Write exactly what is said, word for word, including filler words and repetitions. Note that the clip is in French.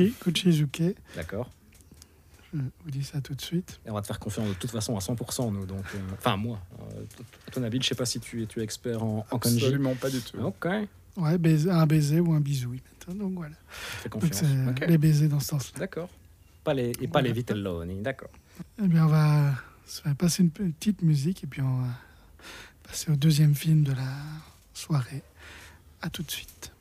Kuchizuke. D'accord. Je vous dis ça tout de suite. Et on va te faire confiance de toute façon à cent pour cent, nous. Donc, euh, enfin, moi. Euh, à ton avis, je sais pas si tu es, tu es expert en, en kanji. Absolument pas du tout. Ok. Ouais, baiser, un baiser ou un bisou. Donc voilà. Fais Donc confiance. c'est Ok. les baisers dans ce sens-là. D'accord. Pas les, et pas Voilà. les vitelloni, d'accord. Eh bien, on va se faire passer une petite musique et puis on va passer au deuxième film de la soirée. À tout de suite.